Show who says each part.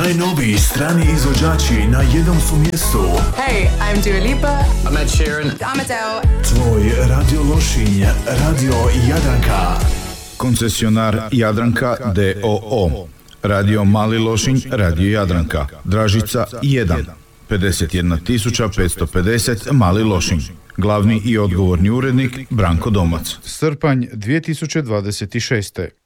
Speaker 1: Najnoviji strani izvođači na jednom su mjestu.
Speaker 2: Hey, I'm Dua Lipa.
Speaker 3: I'm Ed Sheeran.
Speaker 2: I'm Adele.
Speaker 1: Tvoj Radio Lošinj, Radio Jadranka.
Speaker 4: Koncesionar Jadranka d.o.o. Radio Mali Lošinj, Radio Jadranka. Dražica 1. 51.550 Mali Lošinj. Glavni i odgovorni urednik Branko Domac.
Speaker 5: Srpanj 2026.